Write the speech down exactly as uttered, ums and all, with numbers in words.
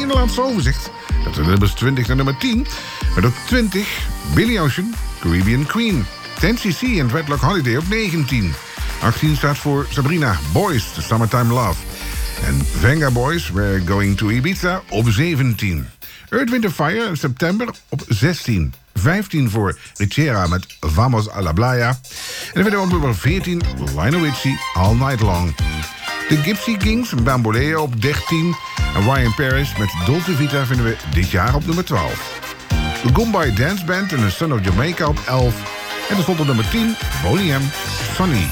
Nederlandse overzicht. Dat is nummers twintig naar nummer tien. Met op twintig Billy Ocean, Caribbean Queen. ten C C en Dreadlock Holiday op negentien. achttien staat voor Sabrina, Boys, The Summertime Love. En Venga Boys, We're Going to Ibiza op zeventien. Earth, Wind and Fire in september op zestien. vijftien voor Richera met Vamos a la Playa. En dan vinden we op nummer veertien Lionel Richie, All Night Long. De Gypsy Kings en Bamboleo op dertien. En Ryan Paris met Dolce Vita vinden we dit jaar op nummer twaalf. De Gombay Dance Band en The Son of Jamaica op elf. En er stond op nummer tien Boney M, Sunny.